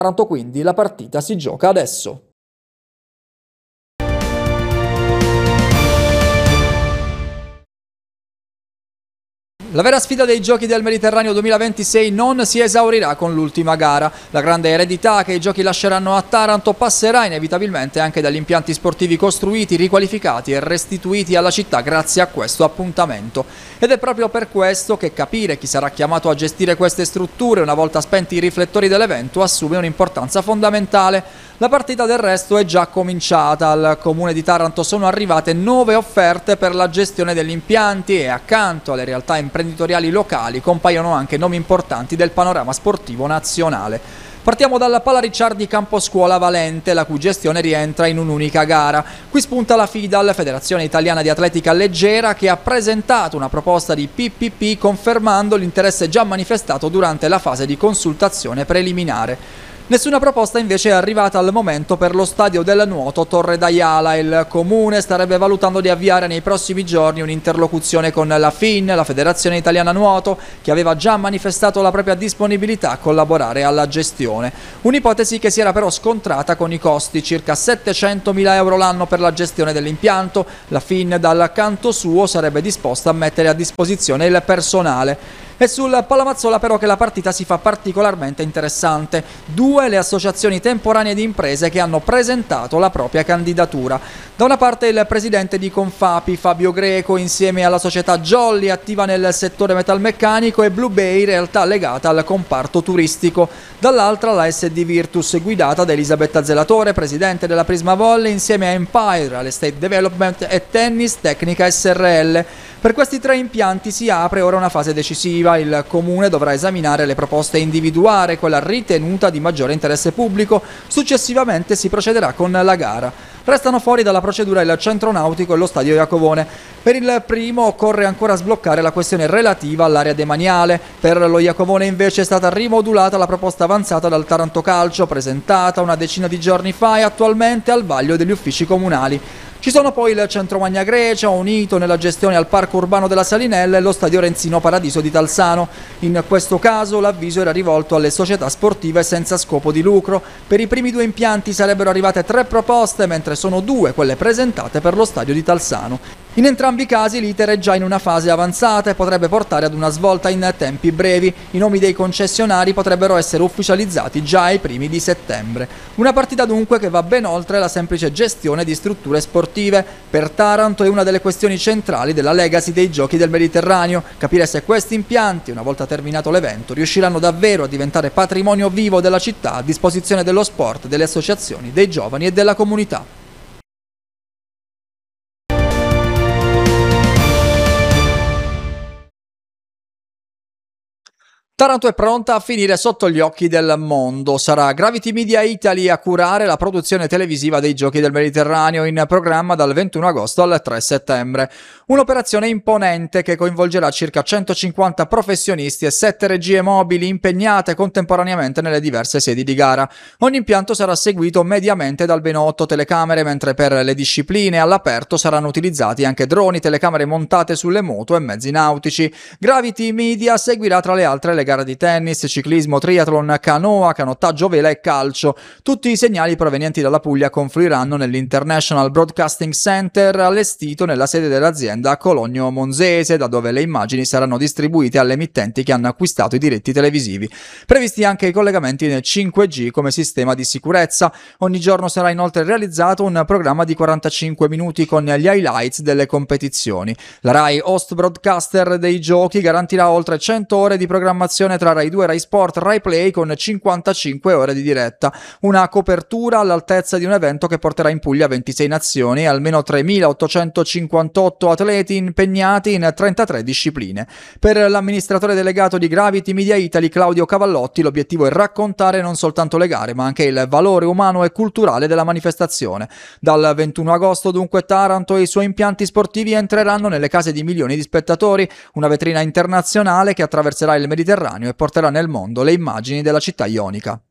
Taranto, quindi la partita si gioca adesso. La vera sfida dei Giochi del Mediterraneo 2026 non si esaurirà con l'ultima gara. La grande eredità che i Giochi lasceranno a Taranto passerà inevitabilmente anche dagli impianti sportivi costruiti, riqualificati e restituiti alla città grazie a questo appuntamento. Ed è proprio per questo che capire chi sarà chiamato a gestire queste strutture una volta spenti i riflettori dell'evento assume un'importanza fondamentale. La partita del resto è già cominciata. Al Comune di Taranto sono arrivate 9 offerte per la gestione degli impianti e accanto alle realtà imprenditoriali locali compaiono anche nomi importanti del panorama sportivo nazionale. Partiamo dalla Pala Ricciardi Camposcuola Valente, la cui gestione rientra in un'unica gara. Qui spunta la FIDAL, Federazione Italiana di Atletica Leggera, che ha presentato una proposta di PPP confermando l'interesse già manifestato durante la fase di consultazione preliminare. Nessuna proposta invece è arrivata al momento per lo stadio del nuoto Torre d'Aiala. Il Comune starebbe valutando di avviare nei prossimi giorni un'interlocuzione con la FIN, la Federazione Italiana Nuoto, che aveva già manifestato la propria disponibilità a collaborare alla gestione. Un'ipotesi che si era però scontrata con i costi, circa 700.000 euro l'anno per la gestione dell'impianto. La FIN dal canto suo sarebbe disposta a mettere a disposizione il personale. È sul Palamazzola però che la partita si fa particolarmente interessante. 2 le associazioni temporanee di imprese che hanno presentato la propria candidatura. Da una parte il presidente di Confapi, Fabio Greco, insieme alla società Jolly, attiva nel settore metalmeccanico, e Blue Bay, realtà legata al comparto turistico. Dall'altra la SD Virtus, guidata da Elisabetta Zelatore, presidente della Prisma Volley, insieme a Empire, Real Estate Development e Tennis Tecnica SRL. Per questi 3 impianti si apre ora una fase decisiva. Il Comune dovrà esaminare le proposte e individuare quella ritenuta di maggiore interesse pubblico. Successivamente si procederà con la gara. Restano fuori dalla procedura il Centro Nautico e lo Stadio Iacovone. Per il primo occorre ancora sbloccare la questione relativa all'area demaniale. Per lo Iacovone invece è stata rimodulata la proposta avanzata dal Taranto Calcio, presentata una decina di giorni fa e attualmente al vaglio degli uffici comunali. Ci sono poi il Centro Magna Grecia, unito nella gestione al Parco Urbano della Salinella, e lo Stadio Renzino Paradiso di Talsano. In questo caso l'avviso era rivolto alle società sportive senza scopo di lucro. Per i primi 2 impianti sarebbero arrivate 3 proposte, mentre sono 2 quelle presentate per lo stadio di Talsano. In entrambi i casi l'iter è già in una fase avanzata e potrebbe portare ad una svolta in tempi brevi. I nomi dei concessionari potrebbero essere ufficializzati già ai primi di settembre. Una partita dunque che va ben oltre la semplice gestione di strutture sportive. Per Taranto è una delle questioni centrali della legacy dei Giochi del Mediterraneo, capire se questi impianti, una volta terminato l'evento, riusciranno davvero a diventare patrimonio vivo della città a disposizione dello sport, delle associazioni, dei giovani e della comunità. Taranto è pronta a finire sotto gli occhi del mondo. Sarà Gravity Media Italy a curare la produzione televisiva dei Giochi del Mediterraneo, in programma dal 21 agosto al 3 settembre. Un'operazione imponente che coinvolgerà circa 150 professionisti e 7 regie mobili impegnate contemporaneamente nelle diverse sedi di gara. Ogni impianto sarà seguito mediamente da almeno 8 telecamere, mentre per le discipline all'aperto saranno utilizzati anche droni, telecamere montate sulle moto e mezzi nautici. Gravity Media seguirà tra le altre le gare di tennis, ciclismo, triathlon, canoa, canottaggio, vela e calcio. Tutti i segnali provenienti dalla Puglia confluiranno nell'International Broadcasting Center, allestito nella sede dell'azienda a Cologno Monzese, da dove le immagini saranno distribuite alle emittenti che hanno acquistato i diritti televisivi. Previsti anche i collegamenti nel 5G come sistema di sicurezza. Ogni giorno sarà inoltre realizzato un programma di 45 minuti con gli highlights delle competizioni. La Rai, host broadcaster dei giochi, garantirà oltre 100 ore di programmazione tra Rai 2 e Rai Sport, Rai Play, con 55 ore di diretta. Una copertura all'altezza di un evento che porterà in Puglia 26 nazioni e almeno 3.858 atleti impegnati in 33 discipline. Per l'amministratore delegato di Gravity Media Italy, Claudio Cavallotti, l'obiettivo è raccontare non soltanto le gare, ma anche il valore umano e culturale della manifestazione. Dal 21 agosto dunque Taranto e i suoi impianti sportivi entreranno nelle case di milioni di spettatori, una vetrina internazionale che attraverserà il Mediterraneo e porterà nel mondo le immagini della città ionica.